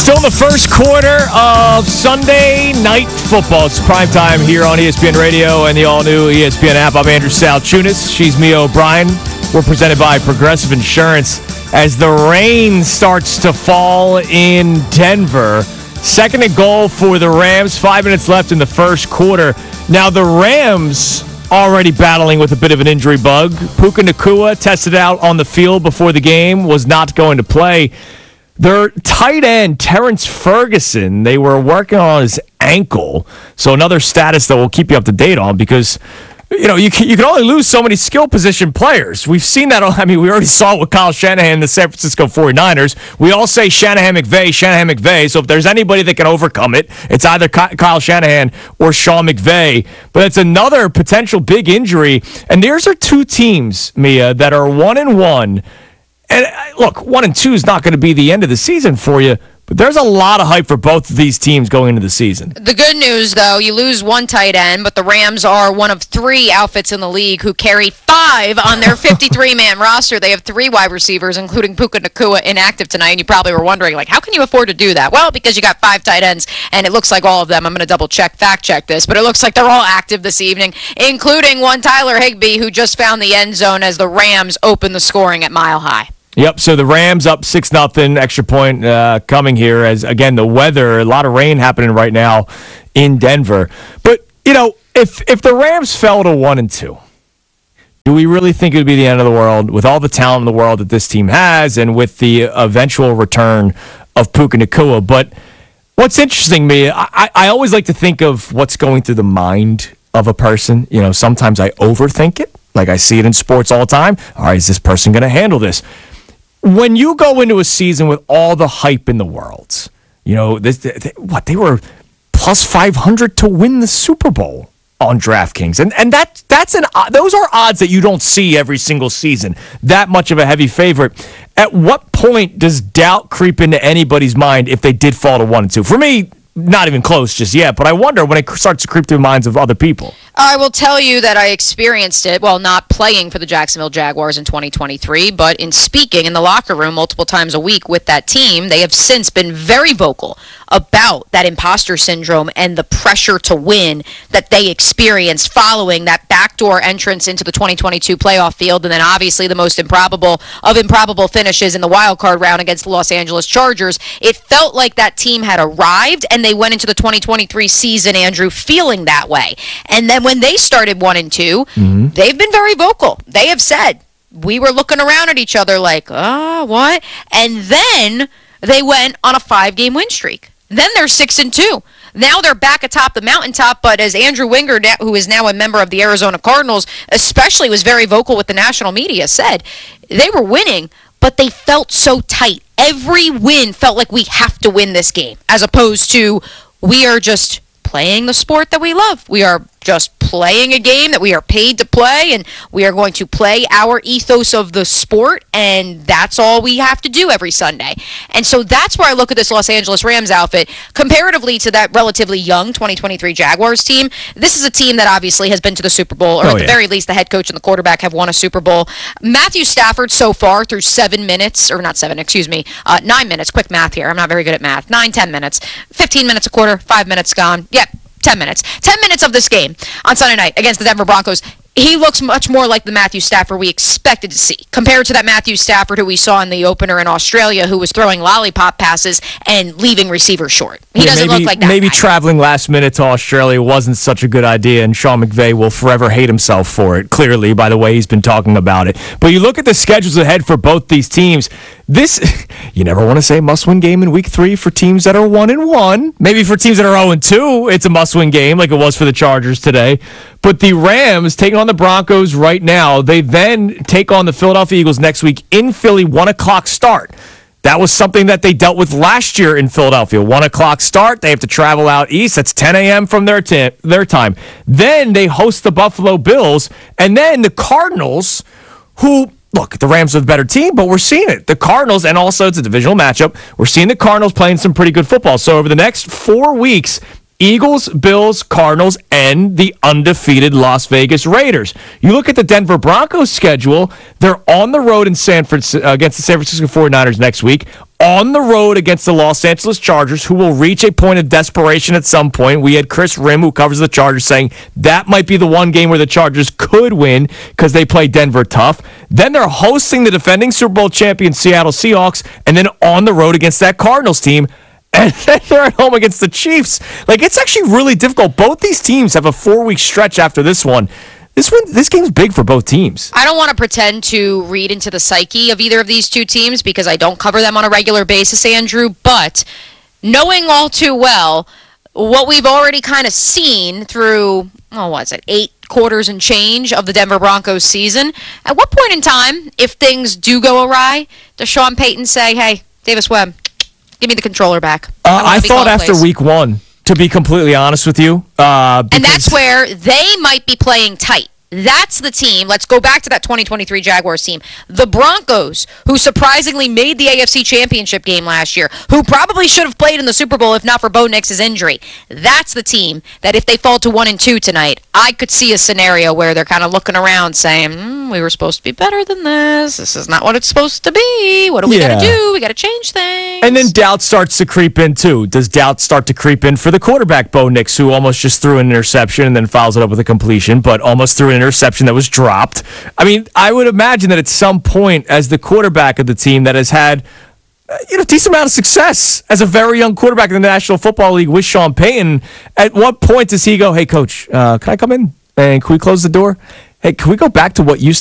Still in the first quarter of Sunday Night Football. It's prime time here on ESPN Radio and the all-new ESPN app. I'm Andrew Salchunas. She's Mia O'Brien. We're presented by Progressive Insurance as the rain starts to fall in Denver. Second and goal for the Rams. 5 minutes left in the first quarter. Now, the Rams already battling with a bit of an injury bug. Puka Nacua tested out on the field before the game, was not going to play. Their tight end, Terrence Ferguson, they were working on his ankle. So another status that we'll keep you up to date on because, you know, you can only lose so many skill position players. We've seen that. I mean, we already saw it with Kyle Shanahan and the San Francisco 49ers. We all say Shanahan McVay. So if there's anybody that can overcome it, it's either Kyle Shanahan or Sean McVay. But it's another potential big injury. And these are two teams, Mia, that are 1-1. And look, 1-2 is not going to be the end of the season for you, but there's a lot of hype for both of these teams going into the season. The good news, though, you lose one tight end, but the Rams are one of three outfits in the league who carry 5 on their 53-man roster. They have 3 wide receivers, including Puka Nacua, inactive tonight, and you probably were wondering, like, how can you afford to do that? Well, because you got 5 tight ends, and it looks like all of them, I'm going to fact-check this, but it looks like they're all active this evening, including one Tyler Higbee, who just found the end zone as the Rams open the scoring at Mile High. Yep, so the Rams up 6-0, extra point coming here as, again, the weather, a lot of rain happening right now in Denver. But, you know, if the Rams fell to 1-2, do we really think it would be the end of the world with all the talent in the world that this team has and with the eventual return of Puka Nacua? But what's interesting, me, I always like to think of what's going through the mind of a person. You know, sometimes I overthink it. Like I see it in sports all the time. All right, is this person going to handle this? When you go into a season with all the hype in the world, you know, they were plus 500 to win the Super Bowl on DraftKings. And those are odds that you don't see every single season. That much of a heavy favorite. At what point does doubt creep into anybody's mind if they did fall to 1-2? For me, not even close just yet, but I wonder when it starts to creep through the minds of other people. I will tell you that I experienced it, well, not playing for the Jacksonville Jaguars in 2023, but in speaking in the locker room multiple times a week with that team. They have since been very vocal about that imposter syndrome and the pressure to win that they experienced following that backdoor entrance into the 2022 playoff field, and then obviously the most improbable of improbable finishes in the wild card round against the Los Angeles Chargers. It felt like that team had arrived, and they went into the 2023 season, Andrew, feeling that way. And then when they started 1-2, they've been very vocal. They have said, we were looking around at each other like, what? And then they went on a 5-game win streak. Then they're 6-2. Now they're back atop the mountaintop, but as Andrew Winger, who is now a member of the Arizona Cardinals, especially was very vocal with the national media, said they were winning, but they felt so tight. Every win felt like we have to win this game, as opposed to we are just playing the sport that we love. We are just playing a game that we are paid to play, and we are going to play our ethos of the sport, and that's all we have to do every Sunday. And so that's where I look at this Los Angeles Rams outfit comparatively to that relatively young 2023 Jaguars team. This is a team that obviously has been to the Super Bowl, or at the very least the head coach and the quarterback have won a Super Bowl. Matthew Stafford so far through 9 minutes, quick math here, I'm not very good at math, 10 minutes, 15 minutes a quarter, 5 minutes gone, 10 minutes. 10 minutes of this game on Sunday night against the Denver Broncos. He looks much more like the Matthew Stafford we expected to see, compared to that Matthew Stafford who we saw in the opener in Australia, who was throwing lollipop passes and leaving receivers short. He doesn't look like that Maybe guy. Traveling last minute to Australia wasn't such a good idea, and Sean McVay will forever hate himself for it, clearly, by the way he's been talking about it. But you look at the schedules ahead for both these teams. You never want to say must-win game in Week 3 for teams that are 1-1. Maybe for teams that are 0-2, it's a must-win game like it was for the Chargers today. But the Rams taking on the Broncos right now. They then take on the Philadelphia Eagles next week in Philly, 1 o'clock start. That was something that they dealt with last year in Philadelphia. 1 o'clock start. They have to travel out east. That's 10 a.m. from their time. Then they host the Buffalo Bills. And then the Cardinals, who... Look, the Rams are the better team, but we're seeing it. The Cardinals, and also it's a divisional matchup, we're seeing the Cardinals playing some pretty good football. So over the next 4 weeks, Eagles, Bills, Cardinals, and the undefeated Las Vegas Raiders. You look at the Denver Broncos schedule, they're on the road in San Francisco against the San Francisco 49ers next week, on the road against the Los Angeles Chargers, who will reach a point of desperation at some point. We had Chris Rim, who covers the Chargers, saying that might be the one game where the Chargers could win because they play Denver tough. Then they're hosting the defending Super Bowl champion Seattle Seahawks, and then on the road against that Cardinals team. And then they're at home against the Chiefs. Like, it's actually really difficult. Both these teams have a 4-week stretch after this one. This game's big for both teams. I don't want to pretend to read into the psyche of either of these two teams because I don't cover them on a regular basis, Andrew. But knowing all too well what we've already kind of seen through, 8 quarters and change of the Denver Broncos season, at what point in time, if things do go awry, does Sean Payton say, hey, Davis Webb, give me the controller back? I thought after week 1, to be completely honest with you. And that's where they might be playing tight. That's the team. Let's go back to that 2023 Jaguars team. The Broncos, who surprisingly made the AFC Championship game last year, who probably should have played in the Super Bowl if not for Bo Nix's injury. That's the team that if they fall to 1-2 tonight, I could see a scenario where they're kind of looking around saying, we were supposed to be better than this. This is not what it's supposed to be. What do we got to do? We got to change things. And then doubt starts to creep in, too. Does doubt start to creep in for the quarterback, Bo Nix, who almost just threw an interception and then follows it up with a completion, but almost threw an interception that was dropped? I mean, I would imagine that at some point, as the quarterback of the team that has had a decent amount of success as a very young quarterback in the National Football League with Sean Payton, at what point does he go, hey, coach, can I come in? And can we close the door? Hey, can we go back to what used